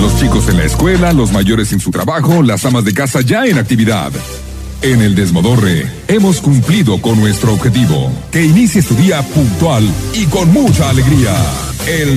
Los chicos en la escuela, los mayores en su trabajo, las amas de casa ya en actividad. En el Desmodorre hemos cumplido con nuestro objetivo. Que inicies tu día puntual y con mucha alegría. El